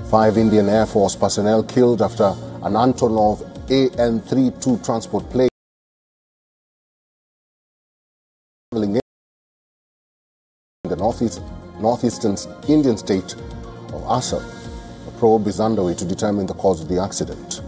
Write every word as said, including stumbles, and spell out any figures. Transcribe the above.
Five Indian Air Force personnel killed after an Antonov A N thirty-two transport plane traveling in the northeast, northeastern Indian state of Assam. A probe is underway to determine the cause of the accident.